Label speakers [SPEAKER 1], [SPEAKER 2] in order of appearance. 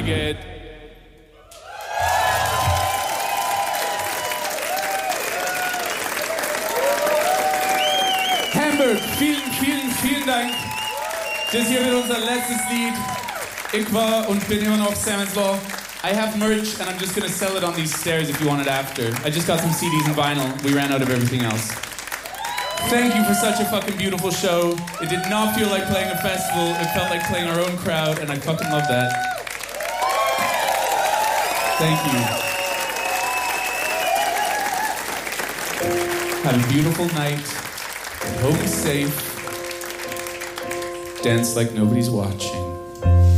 [SPEAKER 1] good. Hamburg, vielen Dank. Das hier wird unser letztes Lied. Ich war und bin immer noch Salmon's Law. I have merch and I'm just gonna sell it on these stairs if you want it after. I just got some CDs and vinyl. We ran out of everything else. Thank you for such a fucking beautiful show. It did not feel like playing a festival. It felt like playing our own crowd and I fucking love that. Thank you. Have a beautiful night. Home safe. Dance like nobody's watching.